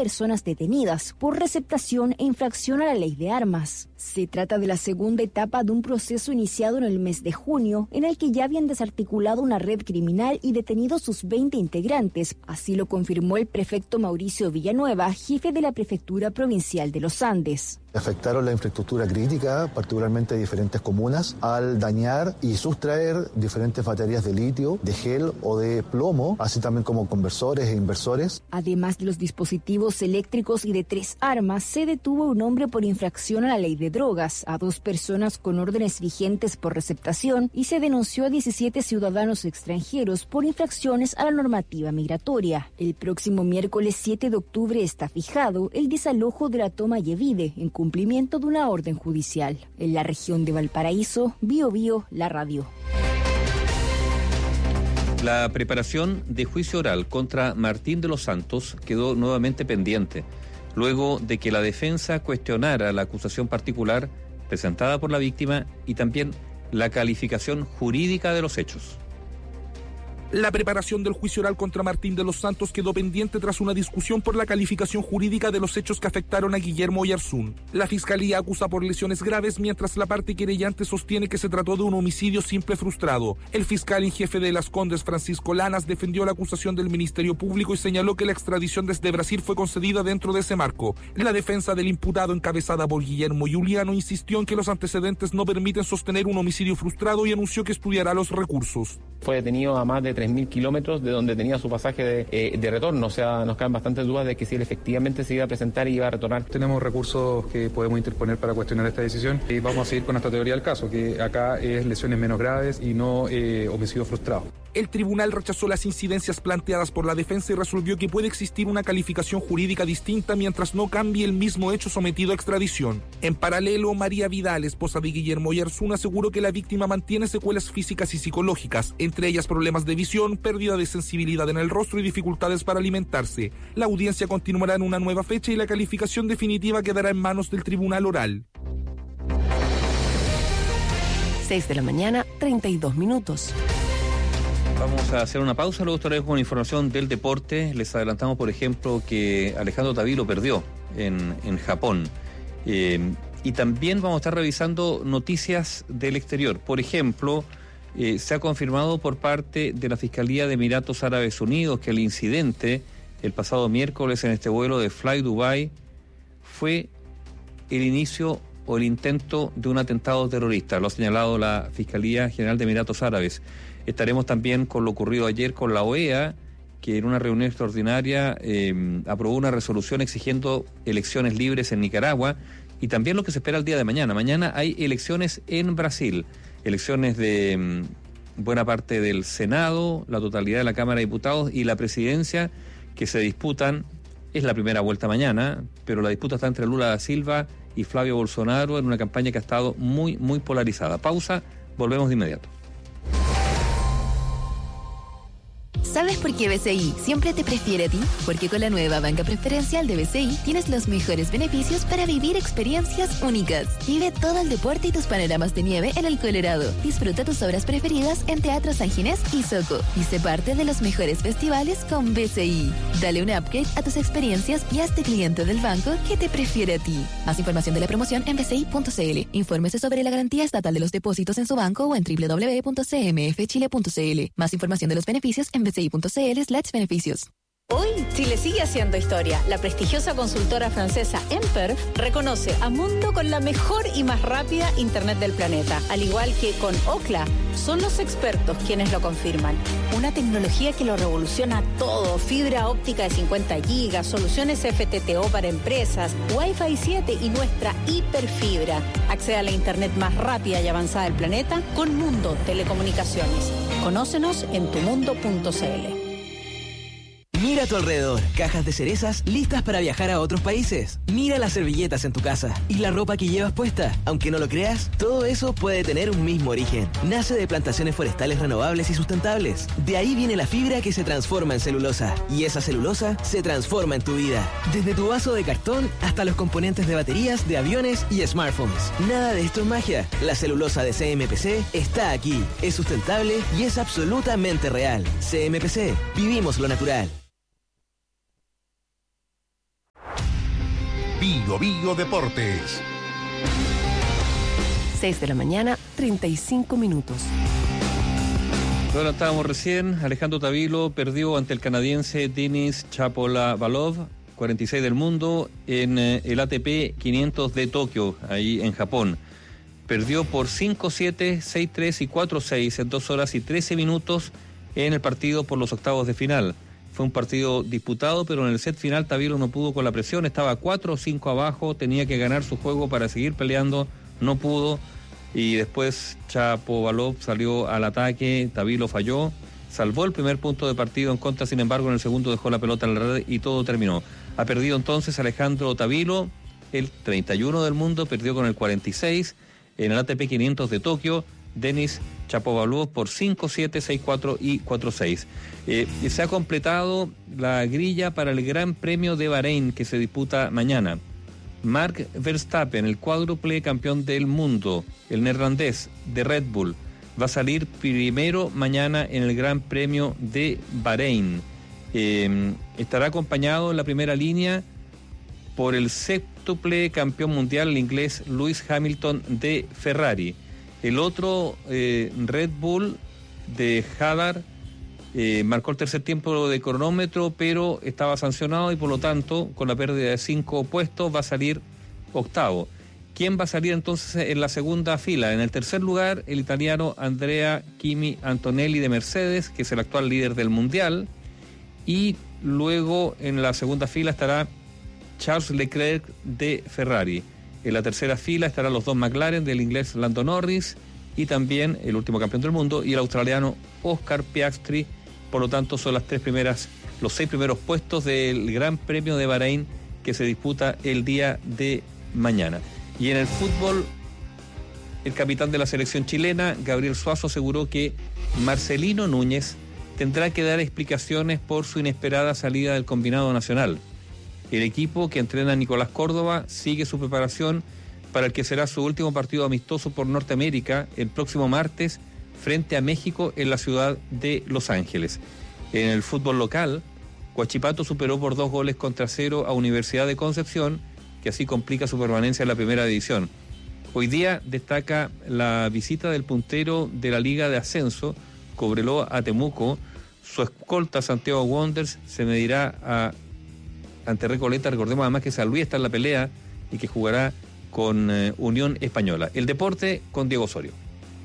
personas detenidas por receptación e infracción a la ley de armas. Se trata de la segunda etapa de un proceso iniciado en el mes de junio, en el que ya habían desarticulado una red criminal y detenido sus 20 integrantes. Así lo confirmó el prefecto Mauricio Villanueva, jefe de la Prefectura Provincial de los Andes. Afectaron la infraestructura crítica, particularmente de diferentes comunas, al dañar y sustraer diferentes baterías de litio, de gel o de plomo, así también como conversores e inversores. Además de los dispositivos eléctricos y de 3 armas, se detuvo a un hombre por infracción a la ley de drogas, a 2 personas con órdenes vigentes por receptación y se denunció a 17 ciudadanos extranjeros por infracciones a la normativa migratoria. El próximo miércoles 7 de octubre está fijado el desalojo de la toma Yevide en cumplimiento de una orden judicial. En la región de Valparaíso, Biobío, la radio. La preparación de juicio oral contra Martín de los Santos quedó nuevamente pendiente, luego de que la defensa cuestionara la acusación particular presentada por la víctima y también la calificación jurídica de los hechos. La preparación del juicio oral contra Martín de los Santos quedó pendiente tras una discusión por la calificación jurídica de los hechos que afectaron a Guillermo Oyarzún. La fiscalía acusa por lesiones graves, mientras la parte querellante sostiene que se trató de un homicidio simple frustrado. El fiscal en jefe de Las Condes, Francisco Lanas, defendió la acusación del Ministerio Público y señaló que la extradición desde Brasil fue concedida dentro de ese marco. La defensa del imputado, encabezada por Guillermo Juliano, insistió en que los antecedentes no permiten sostener un homicidio frustrado y anunció que estudiará los recursos. Fue detenido a más de 3.000 kilómetros de donde tenía su pasaje de retorno, o sea, nos caben bastantes dudas de que si él efectivamente se iba a presentar y iba a retornar. Tenemos recursos que podemos interponer para cuestionar esta decisión y vamos a seguir con nuestra teoría del caso, que acá es lesiones menos graves y no homicidio frustrado. El tribunal rechazó las incidencias planteadas por la defensa y resolvió que puede existir una calificación jurídica distinta mientras no cambie el mismo hecho sometido a extradición. En paralelo, María Vidal, esposa de Guillermo Oyarzún, aseguró que la víctima mantiene secuelas físicas y psicológicas, entre ellas problemas de visión, pérdida de sensibilidad en el rostro y dificultades para alimentarse. La audiencia continuará en una nueva fecha y la calificación definitiva quedará en manos del tribunal oral. 6 de la mañana, 32 minutos. Vamos a hacer una pausa, luego estaremos con información del deporte. Les adelantamos, por ejemplo, que Alejandro Tavilo perdió en Japón. Y también vamos a estar revisando noticias del exterior. Por ejemplo, se ha confirmado por parte de la Fiscalía de Emiratos Árabes Unidos que el incidente el pasado miércoles en este vuelo de Fly Dubai fue el inicio o el intento de un atentado terrorista. Lo ha señalado la Fiscalía General de Emiratos Árabes. Estaremos también con lo ocurrido ayer con la OEA, que en una reunión extraordinaria aprobó una resolución exigiendo elecciones libres en Nicaragua, y también lo que se espera el día de mañana. Mañana hay elecciones en Brasil, elecciones de buena parte del Senado, la totalidad de la Cámara de Diputados y la presidencia, que se disputan. Es la primera vuelta mañana, pero la disputa está entre Lula da Silva y Flavio Bolsonaro en una campaña que ha estado muy, muy polarizada. Pausa, volvemos de inmediato. ¿Sabes por qué BCI siempre te prefiere a ti? Porque con la nueva banca preferencial de BCI tienes los mejores beneficios para vivir experiencias únicas. Vive todo el deporte y tus panoramas de nieve en el Colorado. Disfruta tus obras preferidas en Teatro San Ginés y Soco. Y sé parte de los mejores festivales con BCI. Dale un upgrade a tus experiencias y hazte cliente del banco que te prefiere a ti. Más información de la promoción en bci.cl. Infórmese sobre la garantía estatal de los depósitos en su banco o en www.cmfchile.cl. Más información de los beneficios en bci.cl/beneficios. Hoy, Chile sigue haciendo historia. La prestigiosa consultora francesa Emper reconoce a Mundo con la mejor y más rápida internet del planeta. Al igual que con Ookla, son los expertos quienes lo confirman. Una tecnología que lo revoluciona todo. Fibra óptica de 50 gigas, soluciones FTTO para empresas, Wi-Fi 7 y nuestra hiperfibra. Accede a la internet más rápida y avanzada del planeta con Mundo Telecomunicaciones. Conócenos en tumundo.cl. Mira a tu alrededor, cajas de cerezas listas para viajar a otros países. Mira las servilletas en tu casa y la ropa que llevas puesta. Aunque no lo creas, todo eso puede tener un mismo origen. Nace de plantaciones forestales renovables y sustentables. De ahí viene la fibra que se transforma en celulosa. Y esa celulosa se transforma en tu vida. Desde tu vaso de cartón hasta los componentes de baterías, de aviones y smartphones. Nada de esto es magia. La celulosa de CMPC está aquí. Es sustentable y es absolutamente real. CMPC. Vivimos lo natural. Bio Bio Deportes. 6 de la mañana, 35 minutos. Lo adelantábamos recién, Alejandro Tavilo perdió ante el canadiense Denis Shapovalov, 46 del mundo, en el ATP 500 de Tokio, ahí en Japón. Perdió por 5-7, 6-3 y 4-6 en 2 horas y 13 minutos en el partido por los octavos de final. Fue un partido disputado, pero en el set final Tavilo no pudo con la presión, estaba 4-5 abajo, tenía que ganar su juego para seguir peleando, no pudo. Y después Shapovalov salió al ataque, Tavilo falló, salvó el primer punto de partido en contra, sin embargo en el segundo dejó la pelota en la red y todo terminó. Ha perdido entonces Alejandro Tavilo, el 31 del mundo, perdió con el 46 en el ATP 500 de Tokio, Denis Shapovalov por 5-7, 6-4 y 4-6. Se ha completado la grilla para el Gran Premio de Bahrein que se disputa mañana. Mark Verstappen, el cuádruple campeón del mundo, el neerlandés de Red Bull, va a salir primero mañana en el Gran Premio de Bahrein. Estará acompañado en la primera línea por el séptuple campeón mundial, el inglés Lewis Hamilton de Ferrari. El otro Red Bull de Hadar marcó el tercer tiempo de cronómetro, pero estaba sancionado y por lo tanto, con la pérdida de 5 puestos, va a salir octavo. ¿Quién va a salir entonces en la segunda fila? En el tercer lugar, el italiano Andrea Kimi Antonelli de Mercedes, que es el actual líder del Mundial. Y luego en la segunda fila estará Charles Leclerc de Ferrari. En la tercera fila estarán los 2 McLaren del inglés Lando Norris y también el último campeón del mundo y el australiano Oscar Piastri. Por lo tanto, son los 6 primeros puestos del Gran Premio de Bahrein que se disputa el día de mañana. Y en el fútbol, el capitán de la selección chilena, Gabriel Suazo, aseguró que Marcelino Núñez tendrá que dar explicaciones por su inesperada salida del combinado nacional. El equipo que entrena a Nicolás Córdoba sigue su preparación para el que será su último partido amistoso por Norteamérica el próximo martes frente a México en la ciudad de Los Ángeles. En el fútbol local, Huachipato superó por 2-0 a Universidad de Concepción, que así complica su permanencia en la primera división. Hoy día destaca la visita del puntero de la Liga de Ascenso, Cobreloa a Temuco. Su escolta Santiago Wanderers se medirá ante Recoleta. Recordemos además que San Luis está en la pelea y que jugará con Unión Española. El deporte con Diego Osorio.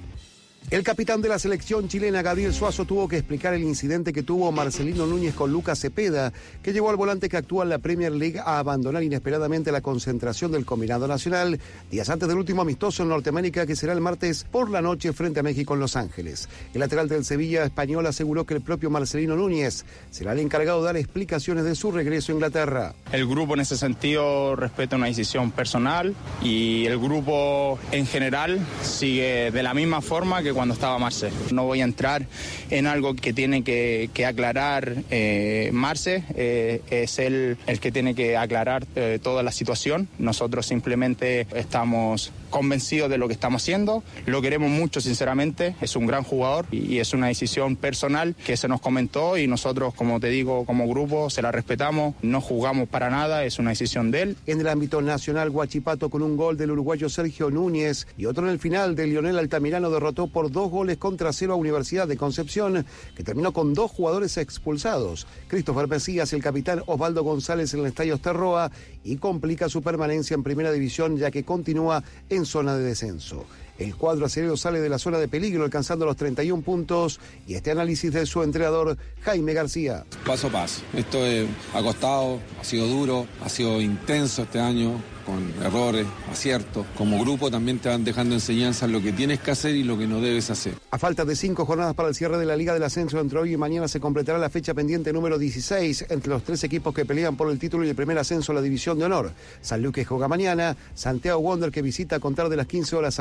El capitán de la selección chilena, Gabriel Suazo, tuvo que explicar el incidente que tuvo Marcelino Núñez con Lucas Cepeda, que llevó al volante que actúa en la Premier League a abandonar inesperadamente la concentración del combinado nacional días antes del último amistoso en Norteamérica, que será el martes por la noche frente a México en Los Ángeles. El lateral del Sevilla español aseguró que el propio Marcelino Núñez será el encargado de dar explicaciones de su regreso a Inglaterra. El grupo en ese sentido respeta una decisión personal y el grupo en general sigue de la misma forma que cuando estaba Marce. No voy a entrar en algo que tiene que aclarar Marce, es él el que tiene que aclarar toda la situación. Nosotros simplemente estamos convencidos de lo que estamos haciendo, lo queremos mucho sinceramente, es un gran jugador y es una decisión personal que se nos comentó y nosotros, como te digo, como grupo se la respetamos, no juzgamos para nada, es una decisión de él. En el ámbito nacional, Huachipato con un gol del uruguayo Sergio Núñez y otro en el final de Lionel Altamirano derrotó por 2-0 a Universidad de Concepción, que terminó con 2 jugadores expulsados. Christopher Mesías, el capitán Osvaldo González en el Estadio Osterroa, y complica su permanencia en primera división ya que continúa en zona de descenso. El cuadro acerero sale de la zona de peligro alcanzando los 31 puntos y este análisis de su entrenador Jaime García. Paso a paso. Esto ha costado, ha sido duro, ha sido intenso este año, con errores, aciertos. Como grupo también te van dejando enseñanzas lo que tienes que hacer y lo que no debes hacer. A falta de 5 jornadas para el cierre de la Liga del Ascenso, entre hoy y mañana se completará la fecha pendiente número 16 entre los 3 equipos que pelean por el título y el primer ascenso a la División de Honor. San Luis que juega mañana, Santiago Wanderers que visita a contar de las 15 horas a Recoleta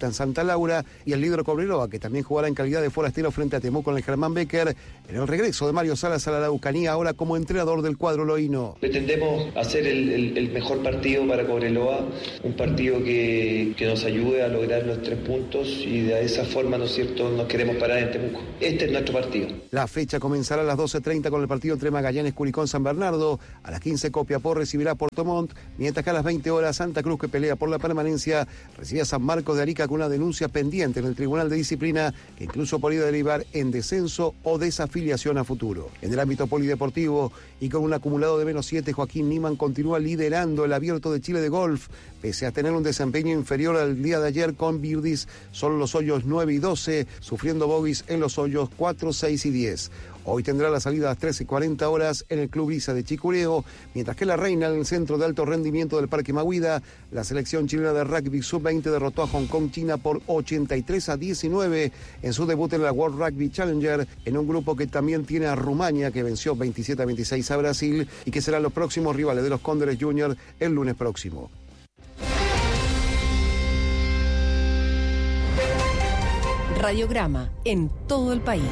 en Santa Laura, y el líder Cobreloa, que también jugará en calidad de forastero frente a Temuco en el Germán Becker, en el regreso de Mario Salas a la Araucanía, ahora como entrenador del cuadro loíno. Pretendemos hacer el mejor partido para Cobreloa, un partido que nos ayude a lograr los 3 puntos, y de esa forma, ¿no es cierto?, nos queremos parar en Temuco. Este es nuestro partido. La fecha comenzará a las 12:30 con el partido entre Magallanes, Curicó, San Bernardo. A las 15 Copiapó recibirá a Puerto Montt, mientras que a las 20 horas Santa Cruz, que pelea por la permanencia, recibe a San Marcos de Arica con una denuncia pendiente en el Tribunal de Disciplina que incluso podría derivar en descenso o desafiliación a futuro. En el ámbito polideportivo y con un acumulado de -7, Joaquín Niemann continúa liderando el Abierto de Chile de golf, pese a tener un desempeño inferior al día de ayer con birdies solo los hoyos 9 y 12, sufriendo bogies en los hoyos 4, 6 y 10. Hoy tendrá la salida a las 13:40 horas en el Club Brisa de Chicureo, mientras que la reina en el centro de alto rendimiento del Parque Mahuida, la selección chilena de rugby sub-20 derrotó a Hong Kong, China por 83-19 en su debut en la World Rugby Challenger, en un grupo que también tiene a Rumania, que venció 27-26 a Brasil y que serán los próximos rivales de los Cóndores Junior el lunes próximo. Radiograma en todo el país.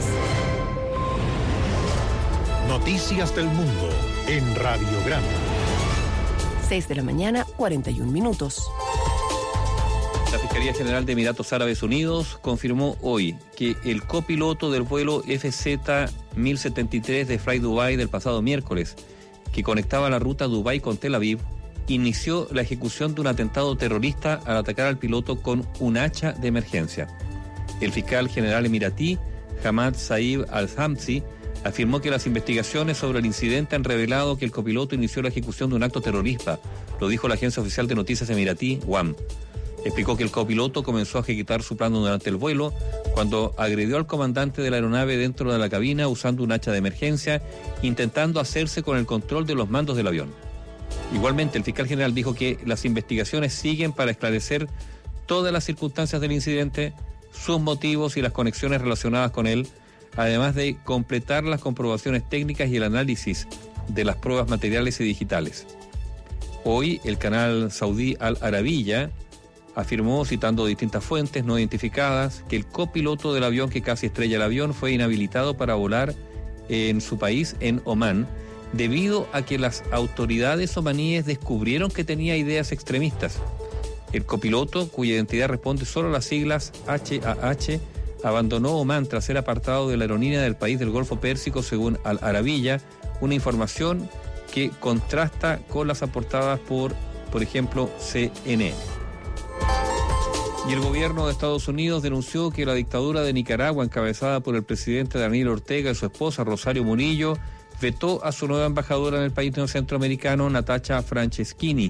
Noticias del mundo en Radiograma. 6 de la mañana, 41 minutos. La Fiscalía General de Emiratos Árabes Unidos confirmó hoy que el copiloto del vuelo FZ-1073 de Fly Dubai del pasado miércoles, que conectaba la ruta Dubái con Tel Aviv, inició la ejecución de un atentado terrorista al atacar al piloto con un hacha de emergencia. El fiscal general emiratí, Hamad Saib Al-Hamzi, afirmó que las investigaciones sobre el incidente han revelado que el copiloto inició la ejecución de un acto terrorista. Lo dijo la agencia oficial de noticias emiratí, WAM. Explicó que el copiloto comenzó a ejecutar su plan durante el vuelo cuando agredió al comandante de la aeronave dentro de la cabina usando un hacha de emergencia, intentando hacerse con el control de los mandos del avión. Igualmente, el fiscal general dijo que las investigaciones siguen para esclarecer todas las circunstancias del incidente, sus motivos y las conexiones relacionadas con él, además de completar las comprobaciones técnicas y el análisis de las pruebas materiales y digitales. Hoy, el canal saudí Al Arabiya afirmó, citando distintas fuentes no identificadas, que el copiloto del avión que casi estrella el avión fue inhabilitado para volar en su país, en Omán, debido a que las autoridades omaníes descubrieron que tenía ideas extremistas. El copiloto, cuya identidad responde solo a las siglas HAH, abandonó Omán tras ser apartado de la aerolínea del país del Golfo Pérsico, según Al Arabiya, una información que contrasta con las aportadas por ejemplo, CNN. Y el gobierno de Estados Unidos denunció que la dictadura de Nicaragua, encabezada por el presidente Daniel Ortega y su esposa Rosario Murillo, vetó a su nueva embajadora en el país centroamericano, Natasha Franceschi.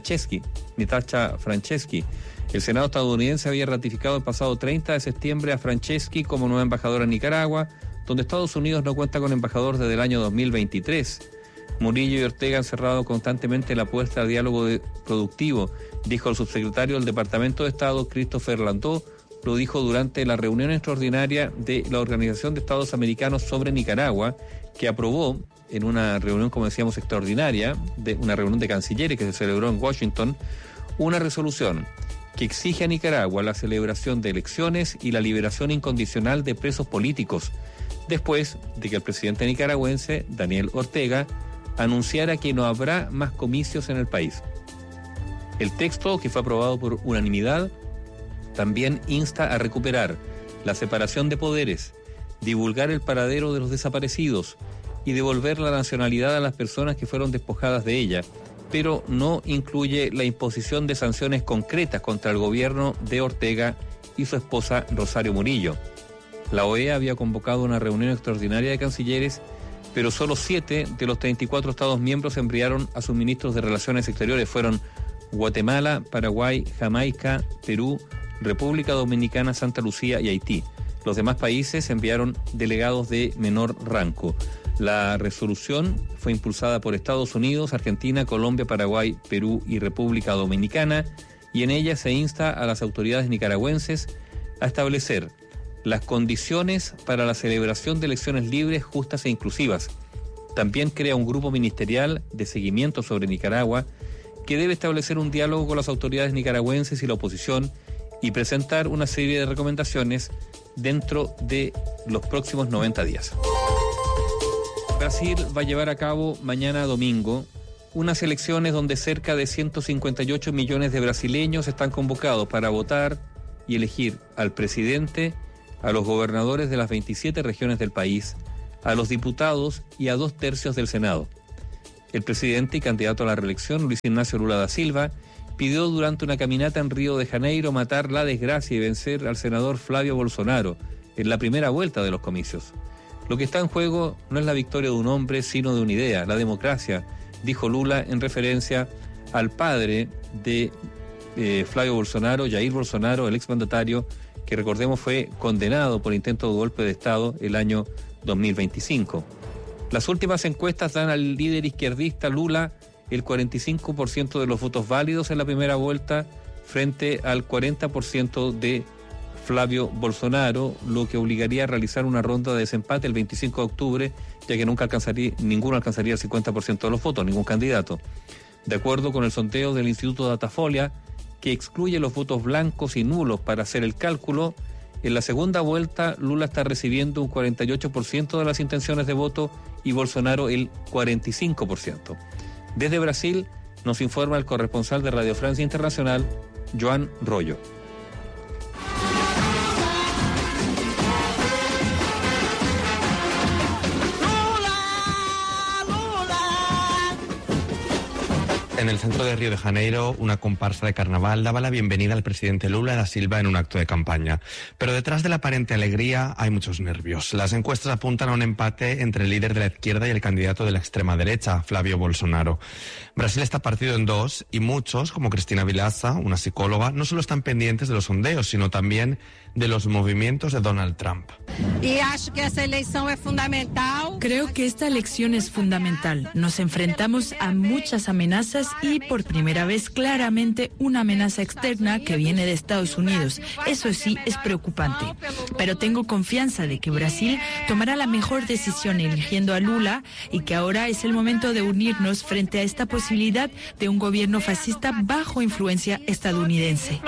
El Senado estadounidense había ratificado el pasado 30 de septiembre a Franceschi como nueva embajadora en Nicaragua, donde Estados Unidos no cuenta con embajador desde el año 2023. Murillo y Ortega han cerrado constantemente la puerta al diálogo productivo, dijo el subsecretario del Departamento de Estado, Christopher Landau. Lo dijo durante la reunión extraordinaria de la Organización de Estados Americanos sobre Nicaragua, que aprobó en una reunión, como decíamos, extraordinaria, de una reunión de cancilleres que se celebró en Washington, una resolución que exige a Nicaragua la celebración de elecciones y la liberación incondicional de presos políticos, después de que el presidente nicaragüense, Daniel Ortega, anunciara que no habrá más comicios en el país. El texto, que fue aprobado por unanimidad, también insta a recuperar la separación de poderes, divulgar el paradero de los desaparecidos y devolver la nacionalidad a las personas que fueron despojadas de ella, pero no incluye la imposición de sanciones concretas contra el gobierno de Ortega y su esposa Rosario Murillo. La OEA había convocado una reunión extraordinaria de cancilleres, pero solo 7 de los 34 Estados miembros enviaron a sus ministros de Relaciones Exteriores. Fueron Guatemala, Paraguay, Jamaica, Perú, República Dominicana, Santa Lucía y Haití. Los demás países enviaron delegados de menor rango. La resolución fue impulsada por Estados Unidos, Argentina, Colombia, Paraguay, Perú y República Dominicana, y en ella se insta a las autoridades nicaragüenses a establecer las condiciones para la celebración de elecciones libres, justas e inclusivas. También crea un grupo ministerial de seguimiento sobre Nicaragua que debe establecer un diálogo con las autoridades nicaragüenses y la oposición y presentar una serie de recomendaciones dentro de los próximos 90 días. Brasil va a llevar a cabo mañana domingo unas elecciones donde cerca de 158 millones de brasileños están convocados para votar y elegir al presidente, a los gobernadores de las 27 regiones del país, a los diputados y a 2/3 del Senado. El presidente y candidato a la reelección, Luis Ignacio Lula da Silva, pidió durante una caminata en Río de Janeiro matar la desgracia y vencer al senador Flavio Bolsonaro en la primera vuelta de los comicios. Lo que está en juego no es la victoria de un hombre, sino de una idea, la democracia, dijo Lula en referencia al padre de Flavio Bolsonaro, Jair Bolsonaro, el exmandatario, que recordemos fue condenado por intento de golpe de Estado el año 2025. Las últimas encuestas dan al líder izquierdista Lula el 45% de los votos válidos en la primera vuelta frente al 40% de Flavio Bolsonaro, lo que obligaría a realizar una ronda de desempate el 25 de octubre, ya que ninguno alcanzaría el 50% de los votos, ningún candidato. De acuerdo con el sondeo del Instituto Datafolia, que excluye los votos blancos y nulos para hacer el cálculo, en la segunda vuelta Lula está recibiendo un 48% de las intenciones de voto y Bolsonaro el 45%. Desde Brasil nos informa el corresponsal de Radio Francia Internacional, Joan Royo. En el centro de Río de Janeiro, una comparsa de carnaval daba la bienvenida al presidente Lula da Silva en un acto de campaña. Pero detrás de la aparente alegría hay muchos nervios. Las encuestas apuntan a un empate entre el líder de la izquierda y el candidato de la extrema derecha, Flavio Bolsonaro. Brasil está partido en dos y muchos, como Cristina Vilaça, una psicóloga, no solo están pendientes de los sondeos, sino también de los movimientos de Donald Trump. Creo que esta elección es fundamental. Nos enfrentamos a muchas amenazas y por primera vez claramente una amenaza externa que viene de Estados Unidos. Eso sí es preocupante. Pero tengo confianza de que Brasil tomará la mejor decisión eligiendo a Lula y que ahora es el momento de unirnos frente a esta posibilidad de un gobierno fascista bajo influencia estadounidense.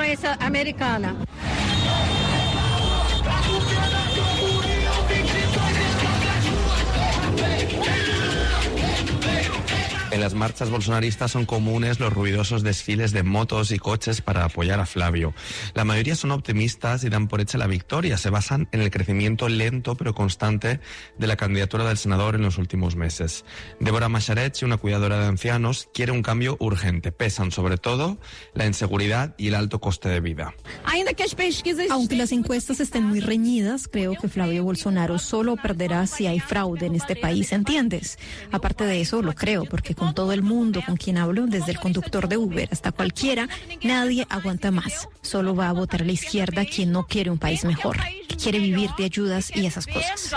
En las marchas bolsonaristas son comunes los ruidosos desfiles de motos y coches para apoyar a Flavio. La mayoría son optimistas y dan por hecha la victoria. Se basan en el crecimiento lento pero constante de la candidatura del senador en los últimos meses. Débora Macharetchi, una cuidadora de ancianos, quiere un cambio urgente. Pesan sobre todo la inseguridad y el alto coste de vida. Aunque las encuestas estén muy reñidas, creo que Flavio Bolsonaro solo perderá si hay fraude en este país, ¿entiendes? Aparte de eso, lo creo, porque con todo el mundo con quien hablo, desde el conductor de Uber hasta cualquiera, nadie aguanta más. Solo va a votar a la izquierda quien no quiere un país mejor, que quiere vivir de ayudas y esas cosas.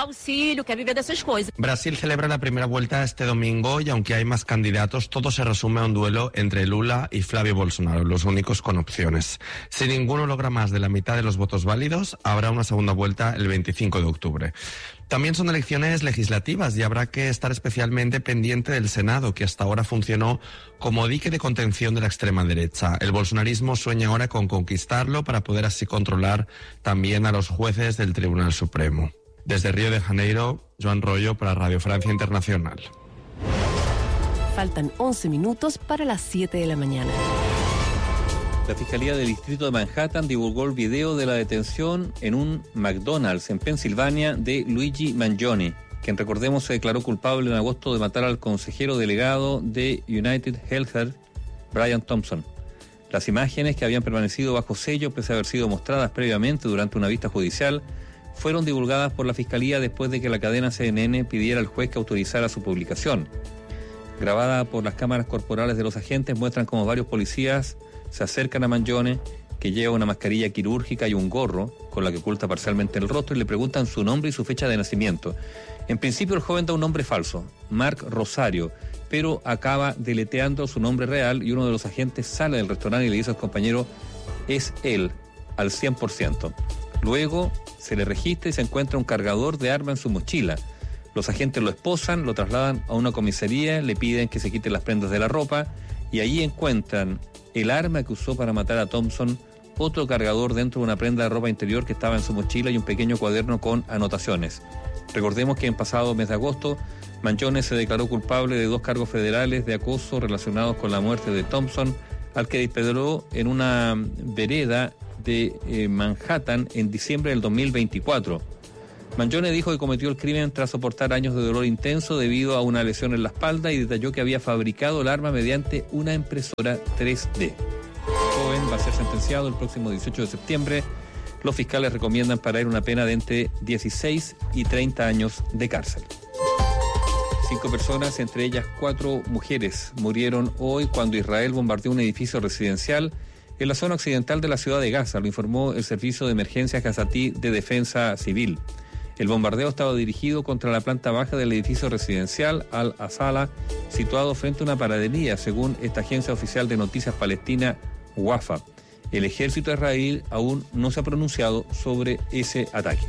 Brasil celebra la primera vuelta este domingo y aunque hay más candidatos, todo se resume a un duelo entre Lula y Flavio Bolsonaro, los únicos con opciones. Si ninguno logra más de la mitad de los votos válidos, habrá una segunda vuelta el 25 de octubre. También son elecciones legislativas y habrá que estar especialmente pendiente del Senado, que hasta ahora funcionó como dique de contención de la extrema derecha. El bolsonarismo sueña ahora con conquistarlo para poder así controlar también a los jueces del Tribunal Supremo. Desde Río de Janeiro, Joan Royo para Radio Francia Internacional. Faltan 11 minutos para las 7 de la mañana. La Fiscalía del Distrito de Manhattan divulgó el video de la detención en un McDonald's en Pensilvania de Luigi Mangione, quien recordemos se declaró culpable en agosto de matar al consejero delegado de United Healthcare, Brian Thompson. Las imágenes, que habían permanecido bajo sello pese a haber sido mostradas previamente durante una vista judicial, fueron divulgadas por la Fiscalía después de que la cadena CNN pidiera al juez que autorizara su publicación. Grabada por las cámaras corporales de los agentes, muestran cómo varios policías se acercan a Mangione, que lleva una mascarilla quirúrgica y un gorro con la que oculta parcialmente el rostro, y le preguntan su nombre y su fecha de nacimiento. En principio el joven da un nombre falso, Mark Rosario, pero acaba deleteando su nombre real y uno de los agentes sale del restaurante y le dice al compañero: es él, al 100%. Luego se le registra y se encuentra un cargador de arma en su mochila. Los agentes lo esposan, lo trasladan a una comisaría, le piden que se quite las prendas de la ropa y allí encuentran el arma que usó para matar a Thompson otro cargador dentro de una prenda de ropa interior que estaba en su mochila y un pequeño cuaderno con anotaciones. Recordemos que en pasado mes de agosto, Manchones se declaró culpable de 2 cargos federales de acoso relacionados con la muerte de Thompson, al que disparó en una vereda de Manhattan en diciembre del 2024. Manchones dijo que cometió el crimen tras soportar años de dolor intenso debido a una lesión en la espalda y detalló que había fabricado el arma mediante una impresora 3D. El joven va a ser sentenciado el próximo 18 de septiembre. Los fiscales recomiendan para él una pena de entre 16 y 30 años de cárcel. 5 personas, entre ellas 4 mujeres, murieron hoy cuando Israel bombardeó un edificio residencial en la zona occidental de la ciudad de Gaza, lo informó el Servicio de Emergencias Gazatí de Defensa Civil. El bombardeo estaba dirigido contra la planta baja del edificio residencial Al-Asala, situado frente a una panadería, según esta agencia oficial de noticias palestina, Wafa. El ejército israelí aún no se ha pronunciado sobre ese ataque.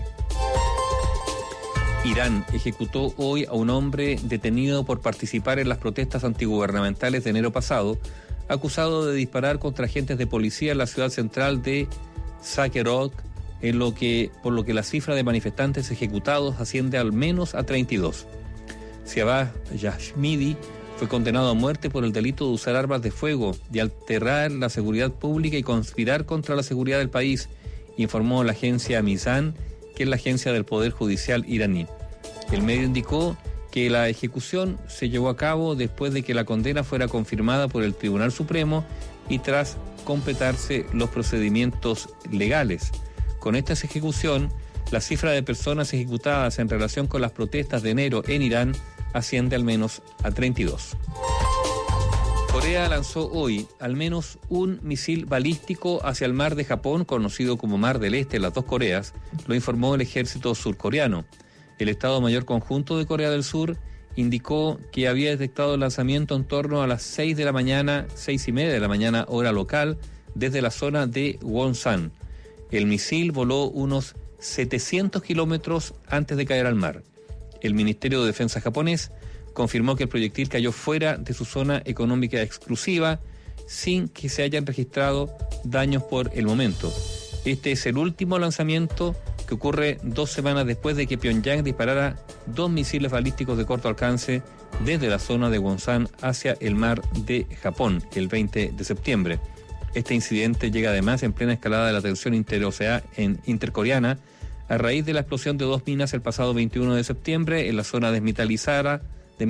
Irán ejecutó hoy a un hombre detenido por participar en las protestas antigubernamentales de enero pasado, acusado de disparar contra agentes de policía en la ciudad central de Sakerok, por lo que la cifra de manifestantes ejecutados asciende al menos a 32. Siabah Yashmidi fue condenado a muerte por el delito de usar armas de fuego, de alterar la seguridad pública y conspirar contra la seguridad del país, informó la agencia Mizan, que es la agencia del Poder Judicial iraní. El medio indicó que la ejecución se llevó a cabo después de que la condena fuera confirmada por el Tribunal Supremo y tras completarse los procedimientos legales. Con esta ejecución, la cifra de personas ejecutadas en relación con las protestas de enero en Irán asciende al menos a 32. Corea lanzó hoy al menos un misil balístico hacia el mar de Japón, conocido como Mar del Este, las dos Coreas, lo informó el ejército surcoreano. El Estado Mayor Conjunto de Corea del Sur indicó que había detectado el lanzamiento en torno a las 6 y media de la mañana hora local, desde la zona de Wonsan. El misil voló unos 700 kilómetros antes de caer al mar. El Ministerio de Defensa japonés confirmó que el proyectil cayó fuera de su zona económica exclusiva, sin que se hayan registrado daños por el momento. Este es el último lanzamiento que ocurre 2 semanas después de que Pyongyang disparara 2 misiles balísticos de corto alcance desde la zona de Wonsan hacia el mar de Japón el 20 de septiembre. Este incidente llega además en plena escalada de la tensión intercoreana a raíz de la explosión de 2 minas el pasado 21 de septiembre en la zona desmilitarizada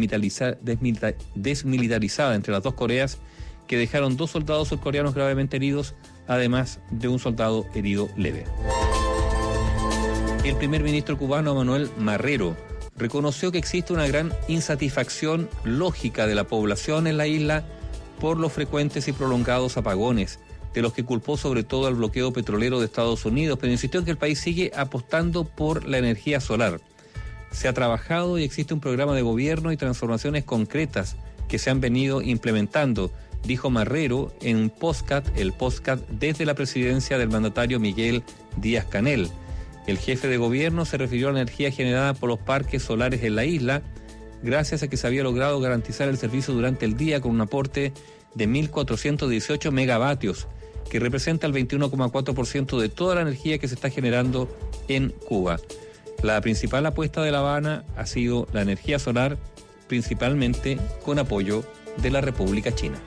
entre las dos Coreas, que dejaron 2 soldados surcoreanos gravemente heridos, además de un soldado herido leve. El primer ministro cubano Manuel Marrero reconoció que existe una gran insatisfacción lógica de la población en la isla por los frecuentes y prolongados apagones, de los que culpó sobre todo al bloqueo petrolero de Estados Unidos, pero insistió en que el país sigue apostando por la energía solar. Se ha trabajado y existe un programa de gobierno y transformaciones concretas que se han venido implementando, dijo Marrero en un el podcast desde la presidencia del mandatario Miguel Díaz-Canel. El jefe de gobierno se refirió a la energía generada por los parques solares en la isla, gracias a que se había logrado garantizar el servicio durante el día con un aporte de 1.418 megavatios, que representa el 21,4% de toda la energía que se está generando en Cuba. La principal apuesta de La Habana ha sido la energía solar, principalmente con apoyo de la República China.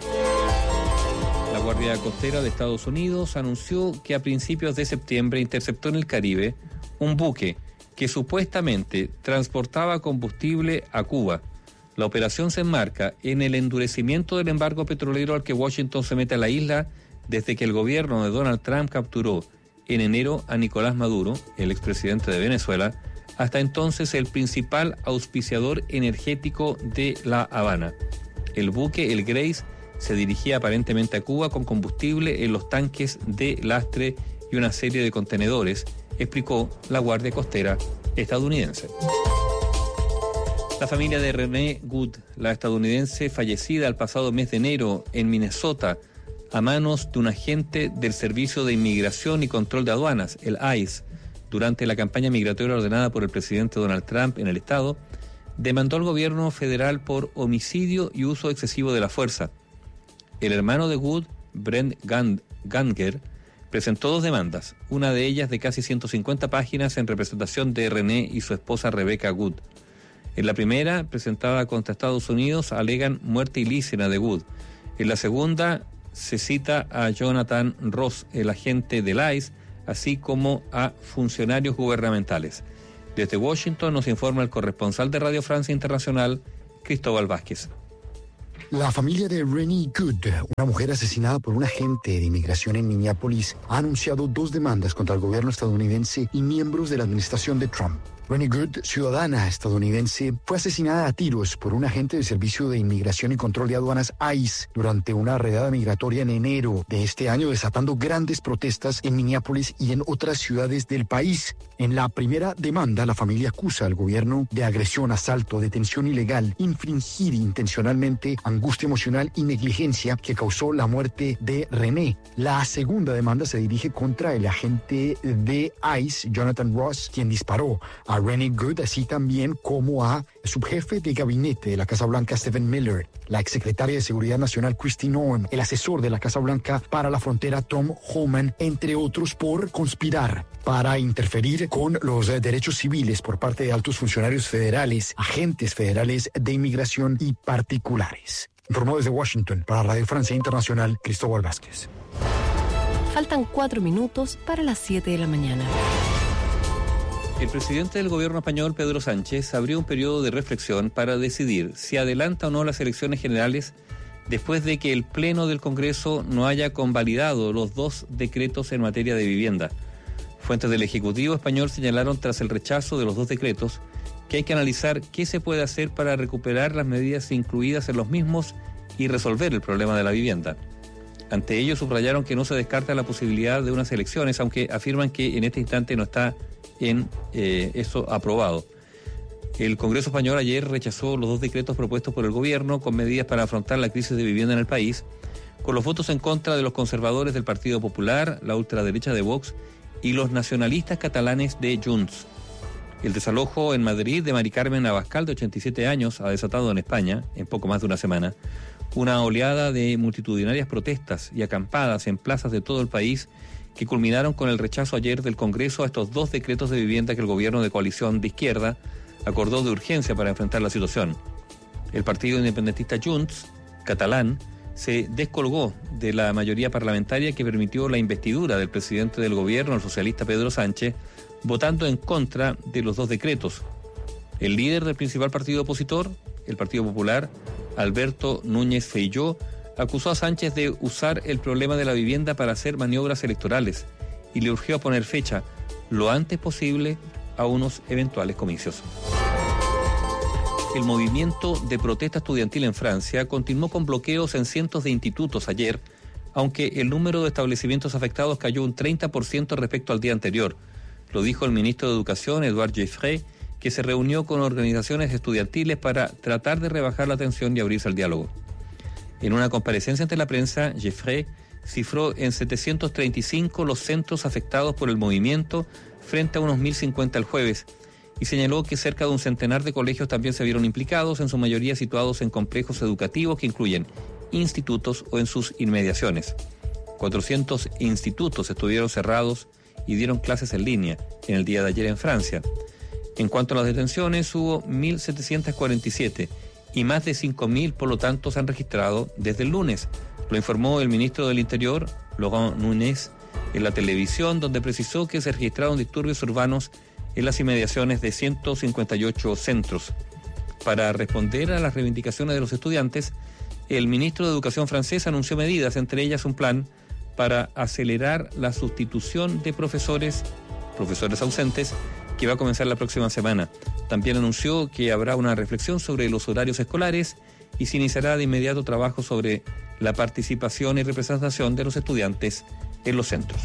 La Guardia Costera de Estados Unidos anunció que a principios de septiembre interceptó en el Caribe un buque que supuestamente transportaba combustible a Cuba. La operación se enmarca en el endurecimiento del embargo petrolero al que Washington se mete a la isla desde que el gobierno de Donald Trump capturó en enero a Nicolás Maduro, el expresidente de Venezuela, hasta entonces el principal auspiciador energético de La Habana. El buque, el Grace, se dirigía aparentemente a Cuba con combustible en los tanques de lastre y una serie de contenedores, explicó la Guardia Costera estadounidense. La familia de Renee Good, la estadounidense fallecida el pasado mes de enero en Minnesota a manos de un agente del Servicio de Inmigración y Control de Aduanas, el ICE, durante la campaña migratoria ordenada por el presidente Donald Trump en el estado, demandó al gobierno federal por homicidio y uso excesivo de la fuerza. El hermano de Good, Brent Ganger, presentó 2 demandas, una de ellas de casi 150 páginas en representación de René y su esposa Rebecca Good. En la primera, presentada contra Estados Unidos, alegan muerte ilícita de Good. En la segunda, se cita a Jonathan Ross, el agente del ICE, así como a funcionarios gubernamentales. Desde Washington nos informa el corresponsal de Radio Francia Internacional, Cristóbal Vázquez. La familia de Renee Good, una mujer asesinada por un agente de inmigración en Minneapolis, ha anunciado 2 demandas contra el gobierno estadounidense y miembros de la administración de Trump. Renee Good, ciudadana estadounidense, fue asesinada a tiros por un agente del Servicio de Inmigración y Control de Aduanas ICE durante una redada migratoria en enero de este año, desatando grandes protestas en Minneapolis y en otras ciudades del país. En la primera demanda, la familia acusa al gobierno de agresión, asalto, detención ilegal, infringir intencionalmente, angustia emocional y negligencia que causó la muerte de René. La segunda demanda se dirige contra el agente de ICE, Jonathan Ross, quien disparó a Renee Good, así también como a subjefe de gabinete de la Casa Blanca, Stephen Miller, la exsecretaria de Seguridad Nacional, Kristi Noem, el asesor de la Casa Blanca para la frontera, Tom Homan, entre otros, por conspirar para interferir con los derechos civiles por parte de altos funcionarios federales, agentes federales de inmigración y particulares. Informó desde Washington para Radio Francia Internacional, Cristóbal Vázquez. Faltan 4 minutos para las 7 de la mañana. El presidente del gobierno español, Pedro Sánchez, abrió un periodo de reflexión para decidir si adelanta o no las elecciones generales después de que el Pleno del Congreso no haya convalidado los 2 decretos en materia de vivienda. Fuentes del Ejecutivo español señalaron, tras el rechazo de los 2 decretos, que hay que analizar qué se puede hacer para recuperar las medidas incluidas en los mismos y resolver el problema de la vivienda. Ante ello, subrayaron que no se descarta la posibilidad de unas elecciones, aunque afirman que en este instante no está en eso aprobado. El Congreso español ayer rechazó los 2 decretos propuestos por el gobierno con medidas para afrontar la crisis de vivienda en el país, con los votos en contra de los conservadores del Partido Popular, la ultraderecha de Vox y los nacionalistas catalanes de Junts. El desalojo en Madrid de Mari Carmen Abascal, de 87 años, ha desatado en España, en poco más de una semana, una oleada de multitudinarias protestas y acampadas en plazas de todo el país que culminaron con el rechazo ayer del Congreso a estos 2 decretos de vivienda que el gobierno de coalición de izquierda acordó de urgencia para enfrentar la situación. El partido independentista Junts, catalán, se descolgó de la mayoría parlamentaria que permitió la investidura del presidente del gobierno, el socialista Pedro Sánchez, votando en contra de los 2 decretos. El líder del principal partido opositor, el Partido Popular, Alberto Núñez Feijóo, acusó a Sánchez de usar el problema de la vivienda para hacer maniobras electorales y le urgió a poner fecha lo antes posible a unos eventuales comicios. El movimiento de protesta estudiantil en Francia continuó con bloqueos en cientos de institutos ayer, aunque el número de establecimientos afectados cayó un 30% respecto al día anterior. Lo dijo el ministro de Educación, Édouard Geoffroy, que se reunió con organizaciones estudiantiles para tratar de rebajar la tensión y abrirse al diálogo. En una comparecencia ante la prensa, Geoffroy cifró en 735 los centros afectados por el movimiento frente a unos 1.050 el jueves y señaló que cerca de un centenar de colegios también se vieron implicados, en su mayoría situados en complejos educativos que incluyen institutos o en sus inmediaciones. 400 institutos estuvieron cerrados y dieron clases en línea en el día de ayer en Francia. En cuanto a las detenciones, hubo 1.747 y más de 5.000, por lo tanto, se han registrado desde el lunes. Lo informó el ministro del Interior, Laurent Nunez, en la televisión, donde precisó que se registraron disturbios urbanos en las inmediaciones de 158 centros. Para responder a las reivindicaciones de los estudiantes, el ministro de Educación francés anunció medidas, entre ellas un plan para acelerar la sustitución de profesores ausentes, que va a comenzar la próxima semana. También anunció que habrá una reflexión sobre los horarios escolares y se iniciará de inmediato trabajo sobre la participación y representación de los estudiantes en los centros.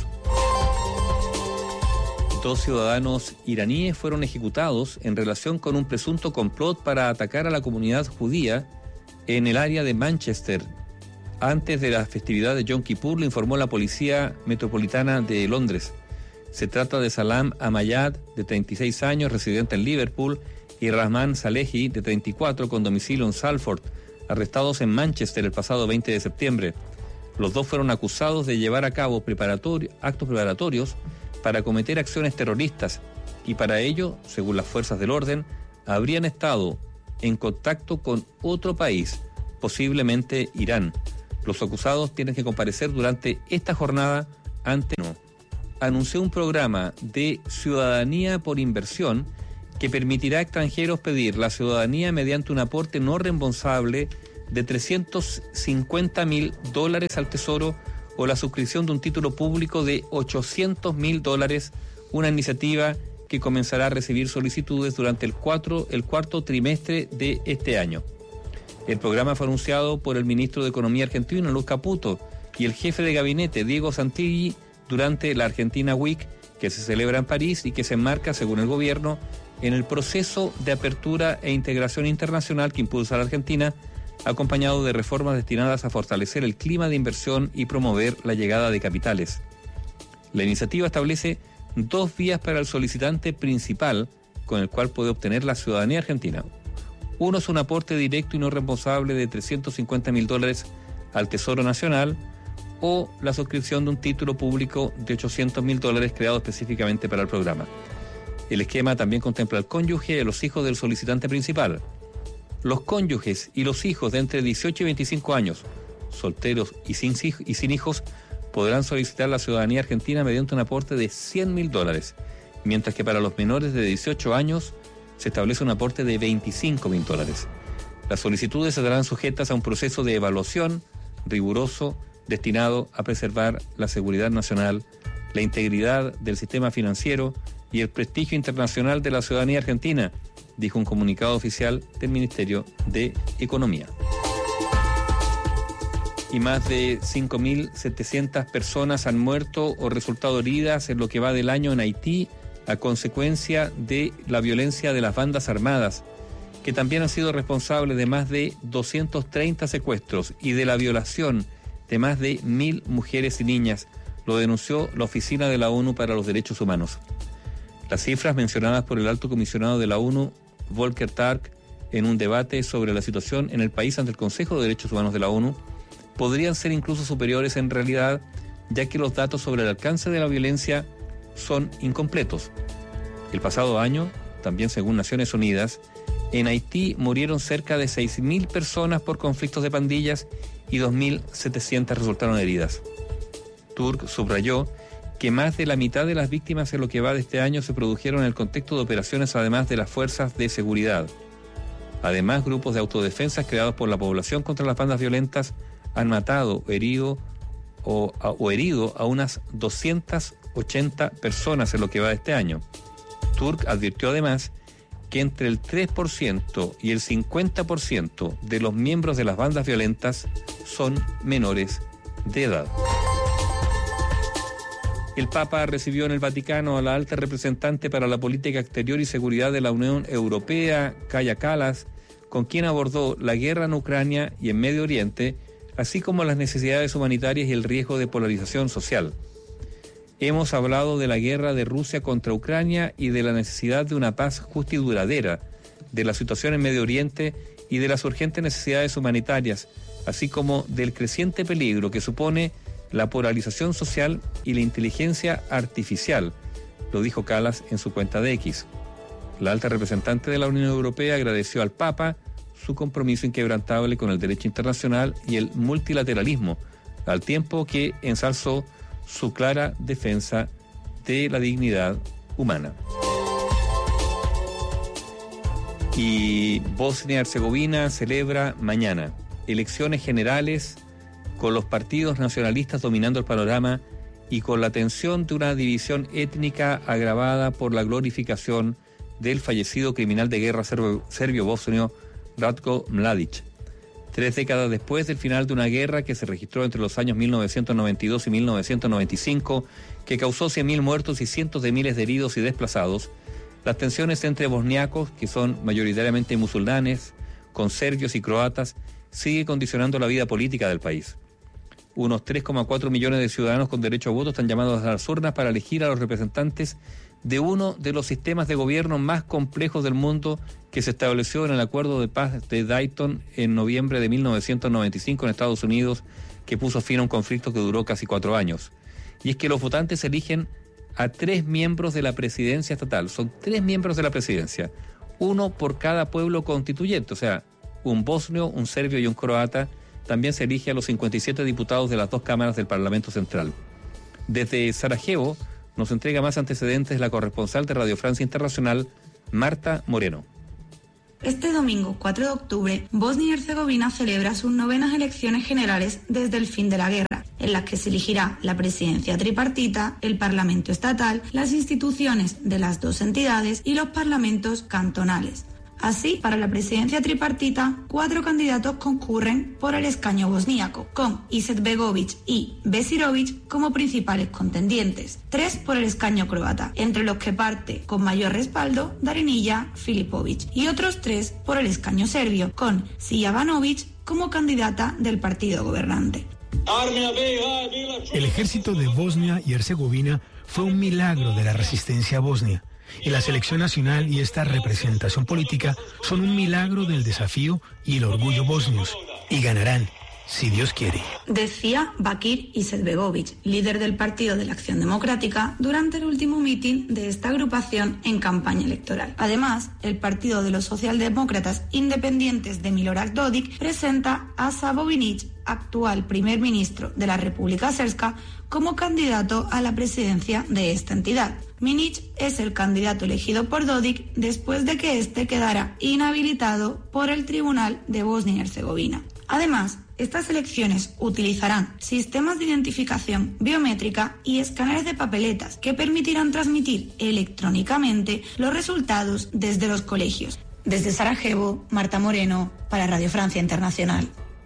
2 ciudadanos iraníes fueron ejecutados en relación con un presunto complot para atacar a la comunidad judía en el área de Manchester. Antes de la festividad de Yom Kippur, lo informó la Policía Metropolitana de Londres. Se trata de Salam Amayad, de 36 años, residente en Liverpool, y Rahman Salehi, de 34, con domicilio en Salford, arrestados en Manchester el pasado 20 de septiembre. Los dos fueron acusados de llevar a cabo actos preparatorios para cometer acciones terroristas y para ello, según las fuerzas del orden, habrían estado en contacto con otro país, posiblemente Irán. Los acusados tienen que comparecer durante esta jornada ante anunció un programa de ciudadanía por inversión que permitirá a extranjeros pedir la ciudadanía mediante un aporte no reembolsable de $350.000 al Tesoro o la suscripción de un título público de $800.000, una iniciativa que comenzará a recibir solicitudes durante el cuarto trimestre de este año. El programa fue anunciado por el ministro de Economía argentino, Luis Caputo, y el jefe de gabinete, Diego Santilli, durante la Argentina Week, que se celebra en París y que se enmarca, según el gobierno, en el proceso de apertura e integración internacional que impulsa la Argentina, acompañado de reformas destinadas a fortalecer el clima de inversión y promover la llegada de capitales. La iniciativa establece 2 vías para el solicitante principal con el cual puede obtener la ciudadanía argentina. Uno es un aporte directo y no reembolsable de $350.000 al Tesoro Nacional o la suscripción de un título público de $800.000 creado específicamente para el programa. El esquema también contempla al cónyuge y a los hijos del solicitante principal. Los cónyuges y los hijos de entre 18 y 25 años, solteros y sin hijos, podrán solicitar la ciudadanía argentina mediante un aporte de $100.000, mientras que para los menores de 18 años se establece un aporte de $25.000. Las solicitudes estarán sujetas a un proceso de evaluación riguroso destinado a preservar la seguridad nacional, la integridad del sistema financiero y el prestigio internacional de la ciudadanía argentina, dijo un comunicado oficial del Ministerio de Economía. Y más de 5.700 personas han muerto o resultado heridas en lo que va del año en Haití a consecuencia de la violencia de las bandas armadas, que también han sido responsables de más de 230 secuestros y de la violación de más de 1.000 mujeres y niñas, lo denunció la Oficina de la ONU para los Derechos Humanos. Las cifras mencionadas por el alto comisionado de la ONU, Volker Turk, en un debate sobre la situación en el país ante el Consejo de Derechos Humanos de la ONU, podrían ser incluso superiores en realidad, ya que los datos sobre el alcance de la violencia son incompletos. El pasado año, también según Naciones Unidas, en Haití murieron cerca de 6.000 personas por conflictos de pandillas y 2.700 resultaron heridas. Turk subrayó que más de la mitad de las víctimas en lo que va de este año se produjeron en el contexto de operaciones además de las fuerzas de seguridad. Además, grupos de autodefensas creados por la población contra las bandas violentas han matado o herido a unas 280 personas en lo que va de este año. Turk advirtió además que entre el 3% y el 50% de los miembros de las bandas violentas son menores de edad. El Papa recibió en el Vaticano a la alta representante para la política exterior y seguridad de la Unión Europea, Kaja Kallas, con quien abordó la guerra en Ucrania y en Medio Oriente, así como las necesidades humanitarias y el riesgo de polarización social. Hemos hablado de la guerra de Rusia contra Ucrania y de la necesidad de una paz justa y duradera, de la situación en Medio Oriente y de las urgentes necesidades humanitarias, así como del creciente peligro que supone la polarización social y la inteligencia artificial, lo dijo Kallas en su cuenta de X. La alta representante de la Unión Europea agradeció al Papa su compromiso inquebrantable con el derecho internacional y el multilateralismo, al tiempo que ensalzó su clara defensa de la dignidad humana. Y Bosnia-Herzegovina celebra mañana elecciones generales con los partidos nacionalistas dominando el panorama y con la tensión de una división étnica agravada por la glorificación del fallecido criminal de guerra serbio-bosnio Ratko Mladic. 3 décadas después del final de una guerra que se registró entre los años 1992 y 1995, que causó 100.000 muertos y cientos de miles de heridos y desplazados, las tensiones entre bosniacos, que son mayoritariamente musulmanes, con serbios y croatas, sigue condicionando la vida política del país. Unos 3,4 millones de ciudadanos con derecho a voto están llamados a las urnas para elegir a los representantes de uno de los sistemas de gobierno más complejos del mundo que se estableció en el Acuerdo de Paz de Dayton en noviembre de 1995 en Estados Unidos, que puso fin a un conflicto que duró casi 4 años. Y es que los votantes eligen a 3 miembros de la presidencia estatal. Son 3 miembros de la presidencia, uno por cada pueblo constituyente, o sea, un bosnio, un serbio y un croata. También se elige a los 57 diputados de las 2 cámaras del Parlamento Central. Desde Sarajevo nos entrega más antecedentes la corresponsal de Radio Francia Internacional, Marta Moreno. Este domingo 4 de octubre, Bosnia y Herzegovina celebra sus 9º elecciones generales desde el fin de la guerra, en las que se elegirá la presidencia tripartita, el Parlamento estatal, las instituciones de las 2 entidades y los parlamentos cantonales. Así, para la presidencia tripartita, 4 candidatos concurren por el escaño bosníaco, con Izetbegović y Besirović como principales contendientes, 3 por el escaño croata, entre los que parte con mayor respaldo Darinija Filipović, y otros 3 por el escaño serbio, con Sijavanović como candidata del partido gobernante. El ejército de Bosnia y Herzegovina fue un milagro de la resistencia bosnia. Y la selección nacional y esta representación política son un milagro del desafío y el orgullo bosnios. Y ganarán, si Dios quiere. Decía Bakir Izetbegović, líder del Partido de la Acción Democrática, durante el último mitin de esta agrupación en campaña electoral. Además, el Partido de los Socialdemócratas Independientes de Milorad Dodik presenta a Savo Vinić, actual primer ministro de la República Srpska, como candidato a la presidencia de esta entidad. Vinić es el candidato elegido por Dodik después de que éste quedara inhabilitado por el Tribunal de Bosnia y Herzegovina. Además, estas elecciones utilizarán sistemas de identificación biométrica y escáneres de papeletas que permitirán transmitir electrónicamente los resultados desde los colegios. Desde Sarajevo, Marta Moreno, para Radio Francia Internacional.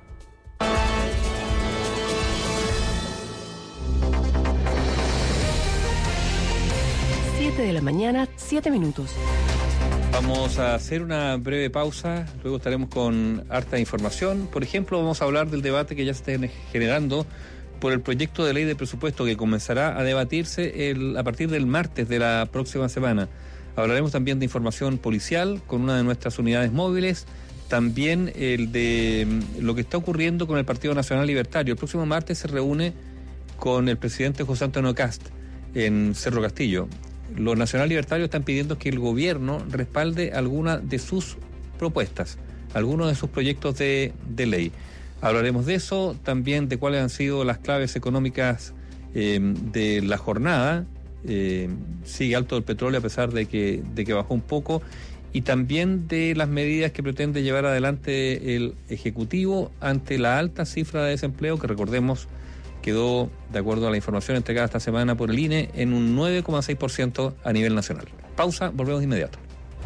De la mañana, 7 minutos. Vamos a hacer una breve pausa, luego estaremos con harta información. Por ejemplo, vamos a hablar del debate que ya se está generando por el proyecto de ley de presupuesto que comenzará a debatirse a partir del martes de la próxima semana. Hablaremos también de información policial con una de nuestras unidades móviles, también el de lo que está ocurriendo con el Partido Nacional Libertario. El próximo martes se reúne con el presidente José Antonio Kast en Cerro Castillo. Los nacional libertarios están pidiendo que el gobierno respalde alguna de sus propuestas, algunos de sus proyectos de ley. Hablaremos de eso, también de cuáles han sido las claves económicas de la jornada. Sigue alto el petróleo a pesar de que bajó un poco, y también de las medidas que pretende llevar adelante el Ejecutivo ante la alta cifra de desempleo que, recordemos, quedó, de acuerdo a la información entregada esta semana por el INE, en un 9,6% a nivel nacional. Pausa, volvemos de inmediato.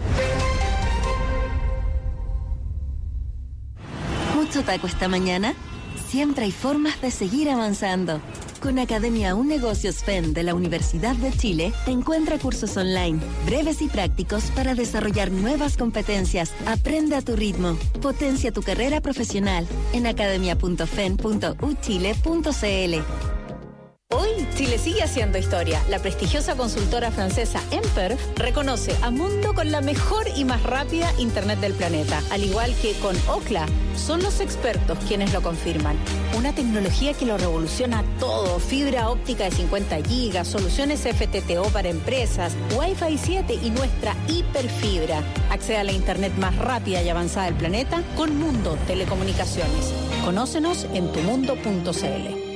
¿Mucho taco esta mañana? Siempre hay formas de seguir avanzando. Con Academia Un Negocios FEN de la Universidad de Chile, encuentra cursos online, breves y prácticos para desarrollar nuevas competencias. Aprende a tu ritmo. Potencia tu carrera profesional en academia.fen.uchile.cl. Hoy, Chile sigue haciendo historia. La prestigiosa consultora francesa Emper reconoce a Mundo con la mejor y más rápida Internet del planeta. Al igual que con Ookla, son los expertos quienes lo confirman. Una tecnología que lo revoluciona todo. Fibra óptica de 50 gigas, soluciones FTTO para empresas, Wi-Fi 7 y nuestra hiperfibra. Accede a la Internet más rápida y avanzada del planeta con Mundo Telecomunicaciones. Conócenos en tumundo.cl.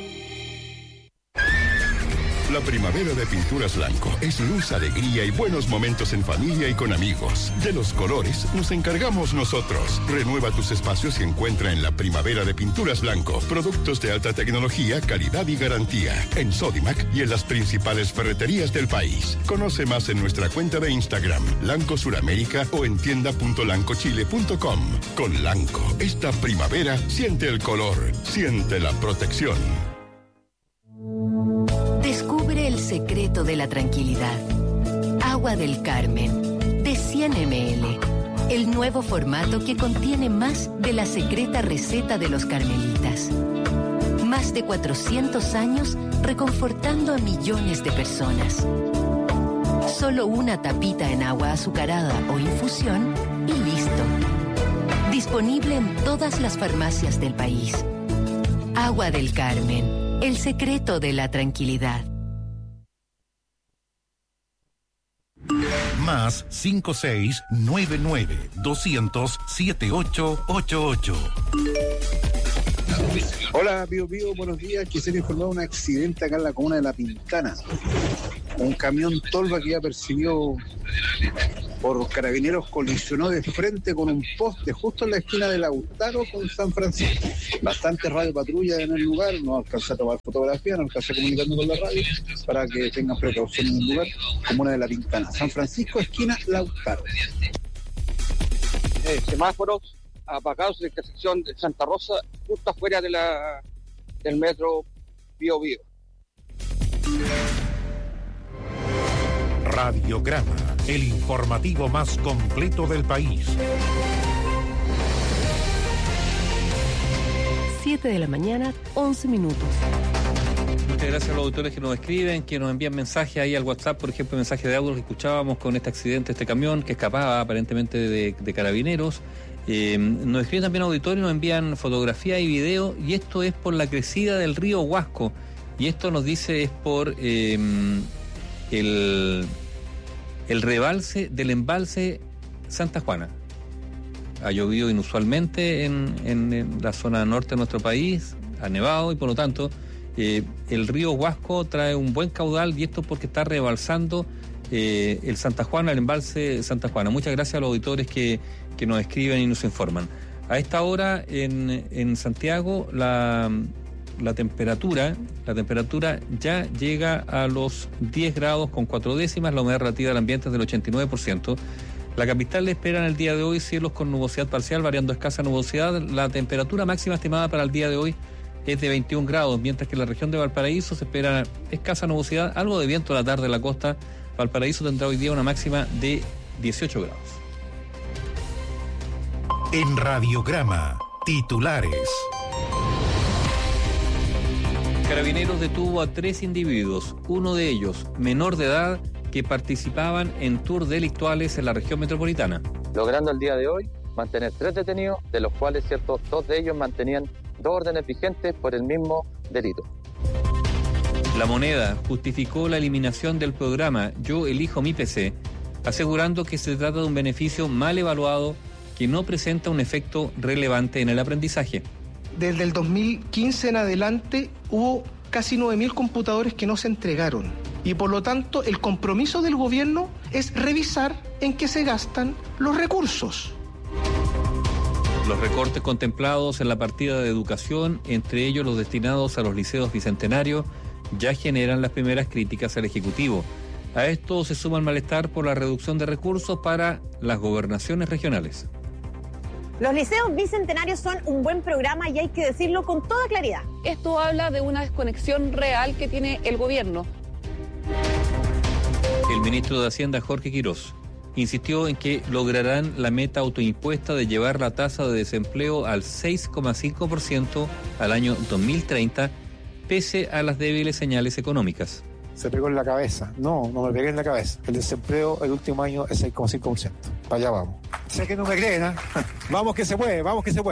La primavera de Pinturas Blanco es luz, alegría y buenos momentos en familia y con amigos. De los colores nos encargamos nosotros. Renueva tus espacios y encuentra en la primavera de Pinturas Blanco productos de alta tecnología, calidad y garantía. En Sodimac y en las principales ferreterías del país. Conoce más en nuestra cuenta de Instagram, Lanco Suramérica, o en tienda.lancochile.com. Con Lanco, esta primavera siente el color, siente la protección. Descubre el secreto de la tranquilidad. Agua del Carmen, de 100 ml. El nuevo formato que contiene más de la secreta receta de los carmelitas. Más de 400 años reconfortando a millones de personas. Solo una tapita en agua azucarada o infusión y listo. Disponible en todas las farmacias del país. Agua del Carmen, el secreto de la tranquilidad. Más 5699-200-7888. Hola, Pío Pío, buenos días. Quisiera informar de un accidente acá en la comuna de La Pintana. Un camión tolva que ya percibió por carabineros colisionó de frente con un poste justo en la esquina de Lautaro con San Francisco. Bastante radio patrulla en el lugar, no alcancé a tomar fotografía, no alcancé a comunicarme con la radio para que tengan precaución en el lugar. Comuna de La Pintana, San Francisco, esquina Lautaro. Semáforos apagados de la intersección de Santa Rosa, justo afuera del metro Bío Bío. Radiograma, el informativo más completo del país. 7 de la mañana, 11 minutos. Muchas gracias a los auditores que nos escriben, que nos envían mensajes ahí al WhatsApp, por ejemplo, mensajes de audio que escuchábamos con este accidente, este camión que escapaba aparentemente de carabineros. Nos escriben también auditores, nos envían fotografía y video, y esto es por la crecida del río Huasco, y esto nos dice es por el rebalse del embalse Santa Juana. Ha llovido inusualmente en la zona norte de nuestro país, ha nevado y por lo tanto el río Huasco trae un buen caudal, y esto porque está rebalsando el Santa Juana, el embalse Santa Juana. Muchas gracias a los auditores que nos escriben y nos informan. A esta hora en Santiago la temperatura ya llega a los 10 grados con 4 décimas, la humedad relativa del ambiente es del 89%. La capital le espera en el día de hoy cielos con nubosidad parcial, variando escasa nubosidad. La temperatura máxima estimada para el día de hoy es de 21 grados, mientras que en la región de Valparaíso se espera escasa nubosidad, algo de viento a la tarde en la costa. Valparaíso tendrá hoy día una máxima de 18 grados. En Radiograma, titulares. Carabineros detuvo a 3 individuos, uno de ellos menor de edad, que participaban en tours delictuales en la región metropolitana. Logrando el día de hoy mantener 3 detenidos, de los cuales 2 de ellos mantenían 2 órdenes vigentes por el mismo delito. La Moneda justificó la eliminación del programa Yo Elijo Mi PC, asegurando que se trata de un beneficio mal evaluado que no presenta un efecto relevante en el aprendizaje. Desde el 2015 en adelante hubo casi 9.000 computadores que no se entregaron, y por lo tanto el compromiso del gobierno es revisar en qué se gastan los recursos. Los recortes contemplados en la partida de educación, entre ellos los destinados a los liceos bicentenarios, ya generan las primeras críticas al Ejecutivo. A esto se suma el malestar por la reducción de recursos para las gobernaciones regionales. Los liceos bicentenarios son un buen programa y hay que decirlo con toda claridad. Esto habla de una desconexión real que tiene el gobierno. El ministro de Hacienda, Jorge Quirós, insistió en que lograrán la meta autoimpuesta de llevar la tasa de desempleo al 6,5% al año 2030, pese a las débiles señales económicas. Se pegó en la cabeza. No me pegué en la cabeza. El desempleo el último año es 6,5%. Para allá vamos. Sé que no me creen, ¿eh? Vamos que se puede.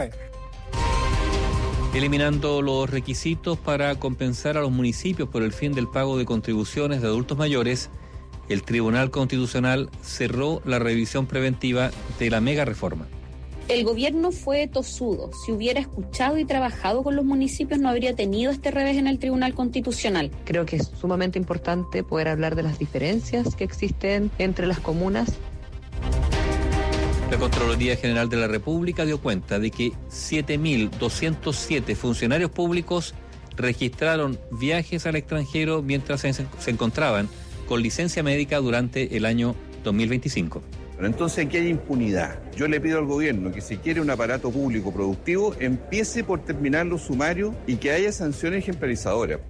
Eliminando los requisitos para compensar a los municipios por el fin del pago de contribuciones de adultos mayores, el Tribunal Constitucional cerró la revisión preventiva de la mega reforma. El gobierno fue tosudo. Si hubiera escuchado y trabajado con los municipios, no habría tenido este revés en el Tribunal Constitucional. Creo que es sumamente importante poder hablar de las diferencias que existen entre las comunas. La Contraloría General de la República dio cuenta de que 7.207 funcionarios públicos registraron viajes al extranjero mientras se encontraban con licencia médica durante el año 2025. Pero entonces aquí hay impunidad. Yo le pido al gobierno que si quiere un aparato público productivo, empiece por terminar los sumarios y que haya sanciones ejemplarizadoras.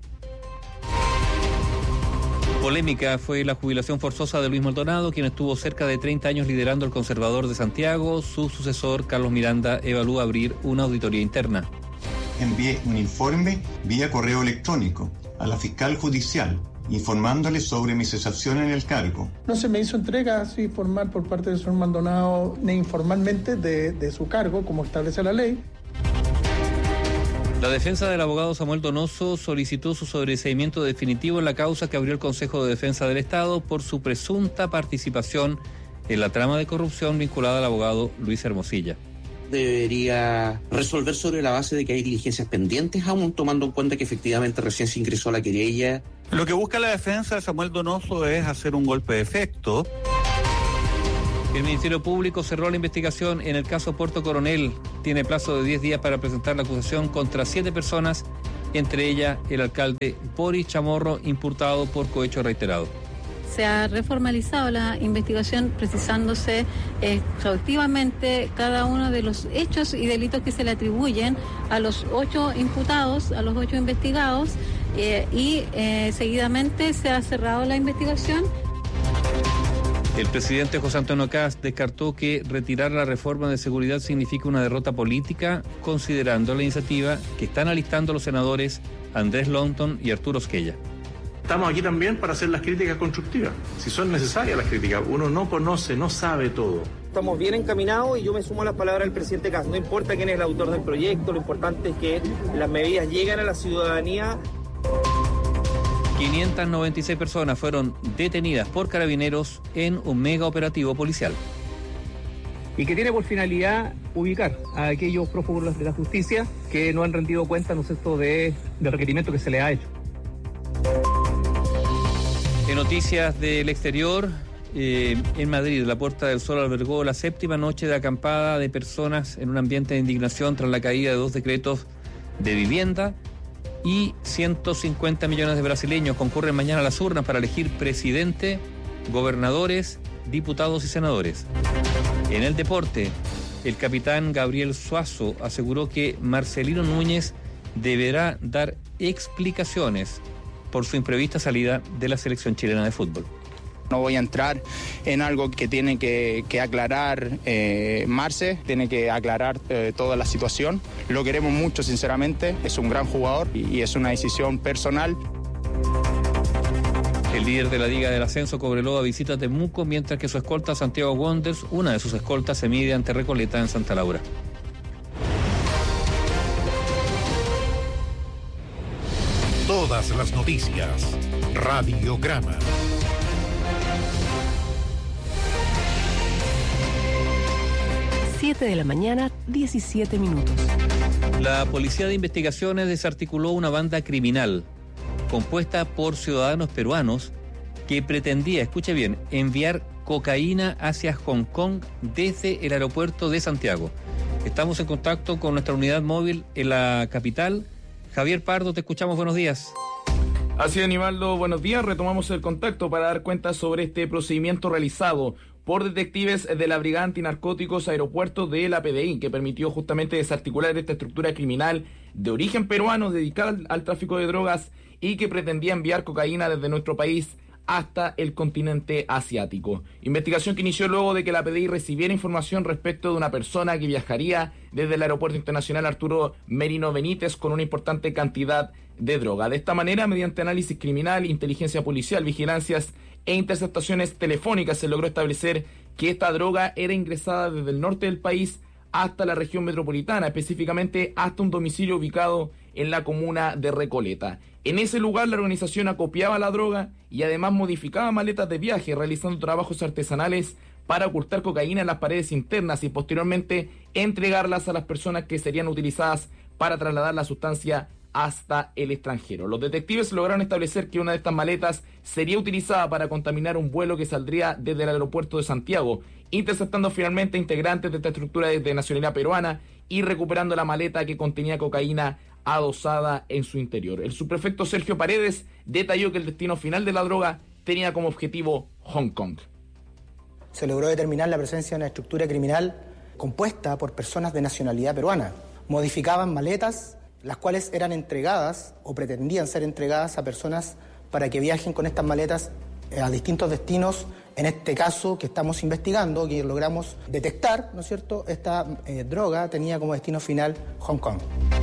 Polémica fue la jubilación forzosa de Luis Maldonado, quien estuvo cerca de 30 años liderando el Conservador de Santiago. Su sucesor, Carlos Miranda, evalúa abrir una auditoría interna. Envié un informe vía correo electrónico a la fiscal judicial, informándole sobre mi cesación en el cargo. No se me hizo entrega así formal por parte del señor Maldonado, ni informalmente de su cargo, como establece la ley. La defensa del abogado Samuel Donoso solicitó su sobreseimiento definitivo en la causa que abrió el Consejo de Defensa del Estado por su presunta participación en la trama de corrupción vinculada al abogado Luis Hermosilla. Debería resolver sobre la base de que hay diligencias pendientes, aún tomando en cuenta que efectivamente recién se ingresó la querella. Lo que busca la defensa de Samuel Donoso es hacer un golpe de efecto. El Ministerio Público cerró la investigación en el caso Puerto Coronel. Tiene plazo de 10 días para presentar la acusación contra 7 personas, entre ellas el alcalde Boris Chamorro, imputado por cohecho reiterado. Se ha reformalizado la investigación precisándose exhaustivamente cada uno de los hechos y delitos que se le atribuyen a los 8 imputados, a los 8 investigados, y seguidamente se ha cerrado la investigación. El presidente José Antonio Kast descartó que retirar la reforma de seguridad significa una derrota política, considerando la iniciativa que están alistando los senadores Andrés Longton y Arturo Esquella. Estamos aquí también para hacer las críticas constructivas, si son necesarias las críticas. Uno no conoce, no sabe todo. Estamos bien encaminados y yo me sumo a las palabras del presidente Kast. No importa quién es el autor del proyecto, lo importante es que las medidas lleguen a la ciudadanía. 596 personas fueron detenidas por carabineros en un mega operativo policial. Y que tiene por finalidad ubicar a aquellos prófugos de la justicia que no han rendido cuenta, ¿no es cierto?, de requerimiento que se les ha hecho. En noticias del exterior, en Madrid, la Puerta del Sol albergó la 7ª noche de acampada de personas en un ambiente de indignación tras la caída de 2 decretos de vivienda, y 150 millones de brasileños concurren mañana a las urnas para elegir presidente, gobernadores, diputados y senadores. En el deporte, el capitán Gabriel Suazo aseguró que Marcelino Núñez deberá dar explicaciones por su imprevista salida de la selección chilena de fútbol. No voy a entrar en algo que tiene que aclarar Marce, tiene que aclarar toda la situación. Lo queremos mucho, sinceramente, es un gran jugador y es una decisión personal. El líder de la Liga del Ascenso, Cobreloa, visita Temuco, mientras que su escolta Santiago Wanderers, una de sus escoltas, se mide ante Recoleta en Santa Laura. Todas las noticias. Radiograma. De la mañana, 17 minutos. La Policía de Investigaciones desarticuló una banda criminal compuesta por ciudadanos peruanos que pretendía, escuche bien, enviar cocaína hacia Hong Kong desde el aeropuerto de Santiago. Estamos en contacto con nuestra unidad móvil en la capital. Javier Pardo, te escuchamos, buenos días. Así es, Aníbaldo, buenos días. Retomamos el contacto para dar cuenta sobre este procedimiento realizado por detectives de la Brigada Antinarcóticos Aeropuerto de la PDI, que permitió justamente desarticular esta estructura criminal de origen peruano dedicada al tráfico de drogas y que pretendía enviar cocaína desde nuestro país hasta el continente asiático. Investigación que inició luego de que la PDI recibiera información respecto de una persona que viajaría desde el Aeropuerto Internacional Arturo Merino Benítez con una importante cantidad de droga. De esta manera, mediante análisis criminal, inteligencia policial, vigilancias e interceptaciones telefónicas, se logró establecer que esta droga era ingresada desde el norte del país hasta la región metropolitana, específicamente hasta un domicilio ubicado en la comuna de Recoleta. En ese lugar la organización acopiaba la droga y además modificaba maletas de viaje, realizando trabajos artesanales para ocultar cocaína en las paredes internas y posteriormente entregarlas a las personas que serían utilizadas para trasladar la sustancia hasta el extranjero. Los detectives lograron establecer que una de estas maletas sería utilizada para contaminar un vuelo que saldría desde el aeropuerto de Santiago, interceptando finalmente integrantes de esta estructura de nacionalidad peruana y recuperando la maleta que contenía cocaína adosada en su interior. El subprefecto Sergio Paredes detalló que el destino final de la droga tenía como objetivo Hong Kong. Se logró determinar la presencia de una estructura criminal compuesta por personas de nacionalidad peruana. Modificaban maletas, las cuales eran entregadas o pretendían ser entregadas a personas para que viajen con estas maletas a distintos destinos. En este caso que estamos investigando, que logramos detectar, ¿no es cierto?, esta droga tenía como destino final Hong Kong.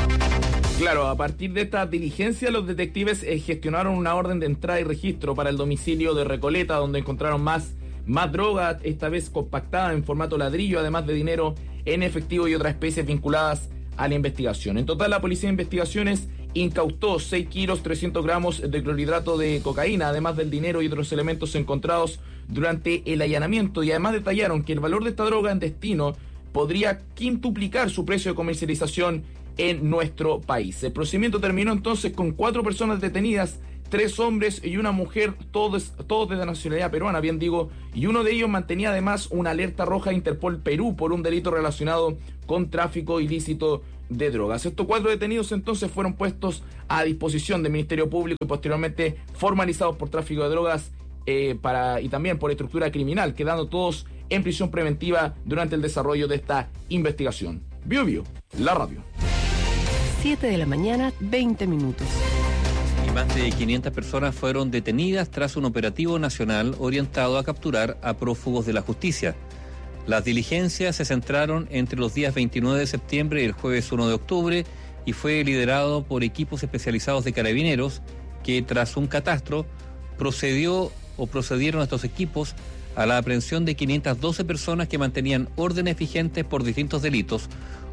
Claro, a partir de esta diligencia, los detectives gestionaron una orden de entrada y registro para el domicilio de Recoleta, donde encontraron más droga, esta vez compactada en formato ladrillo, además de dinero en efectivo y otras especies vinculadas a la investigación. En total, la Policía de Investigaciones incautó 6 kilos 300 gramos de clorhidrato de cocaína, además del dinero y otros elementos encontrados durante el allanamiento, y además detallaron que el valor de esta droga en destino podría quintuplicar su precio de comercialización en nuestro país. El procedimiento terminó entonces con 4 personas detenidas, 3 hombres y una mujer, todos de nacionalidad peruana, bien digo, y uno de ellos mantenía además una alerta roja de Interpol Perú por un delito relacionado con tráfico ilícito de drogas. Estos 4 detenidos entonces fueron puestos a disposición del Ministerio Público y posteriormente formalizados por tráfico de drogas y también por estructura criminal, quedando todos en prisión preventiva durante el desarrollo de esta investigación. Bio Bio, la radio. 7 de la mañana, 20 minutos. Y más de 500 personas fueron detenidas tras un operativo nacional orientado a capturar a prófugos de la justicia. Las diligencias se centraron entre los días 29 de septiembre y el jueves 1 de octubre y fue liderado por equipos especializados de carabineros que, tras un catastro, procedieron estos equipos a la aprehensión de 512 personas que mantenían órdenes vigentes por distintos delitos.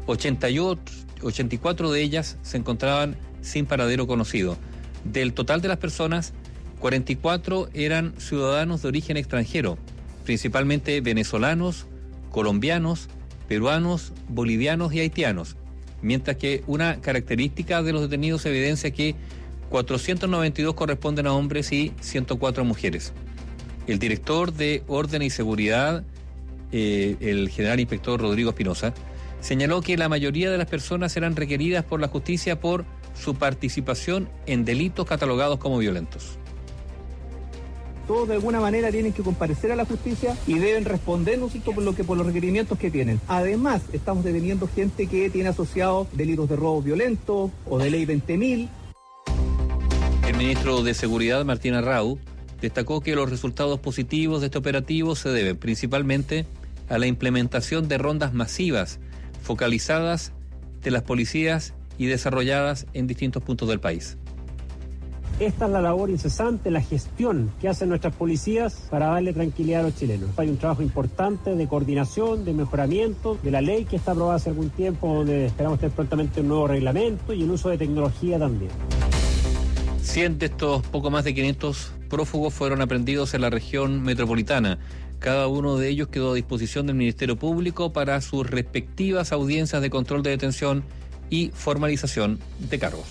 84 de ellas se encontraban sin paradero conocido. Del total de las personas, 44 eran ciudadanos de origen extranjero, principalmente venezolanos, colombianos, peruanos, bolivianos y haitianos, mientras que una característica de los detenidos evidencia que 492 corresponden a hombres y 104 a mujeres. El director de Orden y Seguridad, el general inspector Rodrigo Espinosa, señaló que la mayoría de las personas eran requeridas por la justicia por su participación en delitos catalogados como violentos. Todos de alguna manera tienen que comparecer a la justicia y deben responder, ¿no es cierto?, por los requerimientos que tienen. Además, estamos deteniendo gente que tiene asociados delitos de robo violento o de ley 20.000. El ministro de Seguridad, Martín Arrau, destacó que los resultados positivos de este operativo se deben principalmente a la implementación de rondas masivas, focalizadas de las policías y desarrolladas en distintos puntos del país. Esta es la labor incesante, la gestión que hacen nuestras policías para darle tranquilidad a los chilenos. Hay un trabajo importante de coordinación, de mejoramiento de la ley que está aprobada hace algún tiempo, donde esperamos tener prontamente un nuevo reglamento y el uso de tecnología también. 100 de estos poco más de 500 prófugos fueron aprehendidos en la región metropolitana. Cada uno de ellos quedó a disposición del Ministerio Público para sus respectivas audiencias de control de detención y formalización de cargos.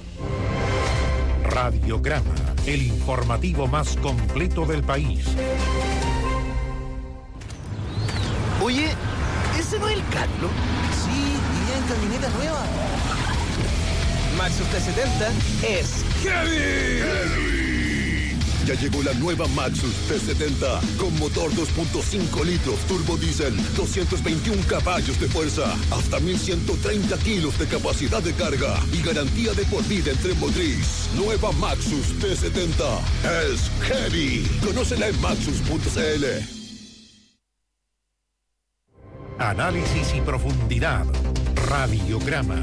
Radiograma, el informativo más completo del país. Oye, ¿ese no es el Carlos? Sí, vivía en camioneta nueva. Maxus T70 es ¡Heavy! Ya llegó la nueva Maxus T70 con motor 2.5 litros turbo diésel, 221 caballos de fuerza, hasta 1.130 kilos de capacidad de carga y garantía de por vida en tren motriz. Nueva Maxus T70 es Heavy. Conócela en maxus.cl. Análisis y profundidad. Radiograma.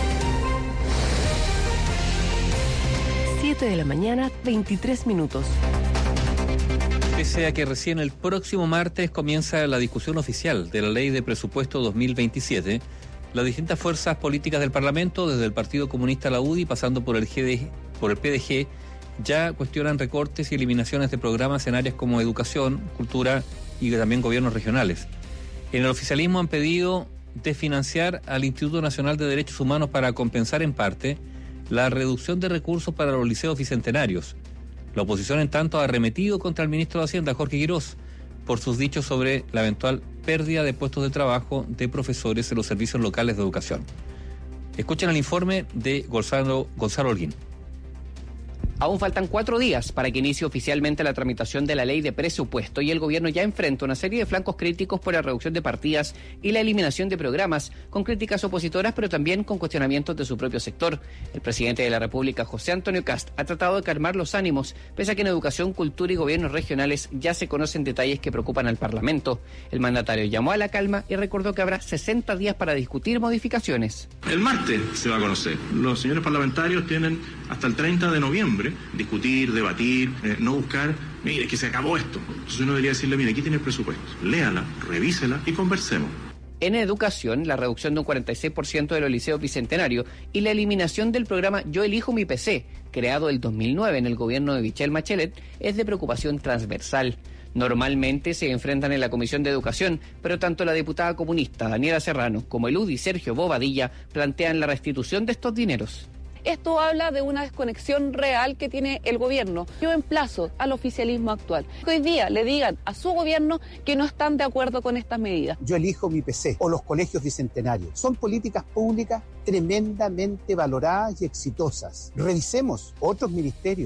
7 de la mañana, 23 minutos. Pese a que recién el próximo martes comienza la discusión oficial de la Ley de Presupuesto 2027, las distintas fuerzas políticas del Parlamento, desde el Partido Comunista a la UDI, pasando por el PDG, ya cuestionan recortes y eliminaciones de programas en áreas como educación, cultura y también gobiernos regionales. En el oficialismo han pedido desfinanciar al Instituto Nacional de Derechos Humanos para compensar en parte la reducción de recursos para los liceos bicentenarios. La oposición, en tanto, ha arremetido contra el ministro de Hacienda, Jorge Quirós, por sus dichos sobre la eventual pérdida de puestos de trabajo de profesores en los servicios locales de educación. Escuchen el informe de Gonzalo Holguín. Aún faltan 4 días para que inicie oficialmente la tramitación de la ley de presupuesto y el gobierno ya enfrenta una serie de flancos críticos por la reducción de partidas y la eliminación de programas, con críticas opositoras pero también con cuestionamientos de su propio sector. El presidente de la República, José Antonio Kast, ha tratado de calmar los ánimos, pese a que en educación, cultura y gobiernos regionales ya se conocen detalles que preocupan al Parlamento. El mandatario llamó a la calma y recordó que habrá 60 días para discutir modificaciones. El martes se va a conocer. Los señores parlamentarios tienen hasta el 30 de noviembre discutir, debatir, no buscar, mire, que se acabó esto. Entonces uno debería decirle, mire, aquí tiene el presupuesto, léala, revísela y conversemos. En educación, la reducción de un 46% de los liceos bicentenarios y la eliminación del programa Yo elijo mi PC, creado el 2009 en el gobierno de Michelle Bachelet, es de preocupación transversal. Normalmente se enfrentan en la Comisión de Educación, pero tanto la diputada comunista Daniela Serrano como el UDI Sergio Bobadilla plantean la restitución de estos dineros. Esto habla de una desconexión real que tiene el gobierno. Yo emplazo al oficialismo actual que hoy día le digan a su gobierno que no están de acuerdo con estas medidas. Yo elijo mi PC o los colegios bicentenarios. Son políticas públicas tremendamente valoradas y exitosas. Revisemos otros ministerios.